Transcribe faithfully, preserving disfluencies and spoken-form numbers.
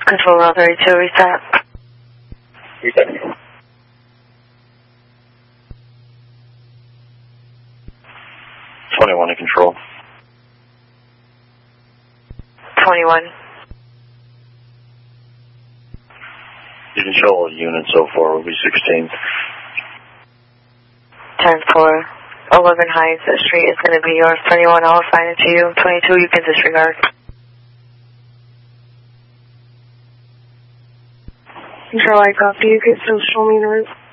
Control route thirty-two, reset. Reset. twenty-one to control. twenty-one. You can show all units so far will be sixteen. ten four. eleven Heights Street is going to be yours. twenty-one, I'll assign it to you. twenty-two, you can disregard. Control, I copy. You can still show me the route.